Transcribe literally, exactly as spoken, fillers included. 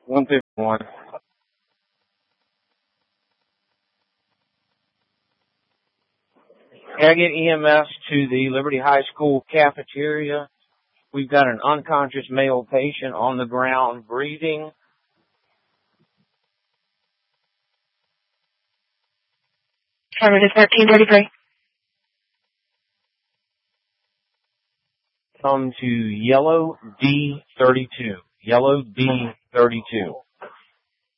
one fifty-one. Can I get E M S to the Liberty High School cafeteria? We've got an unconscious male patient on the ground breathing. Affirmative thirteen thirty-three. Come to yellow D thirty-two. Yellow D thirty-two.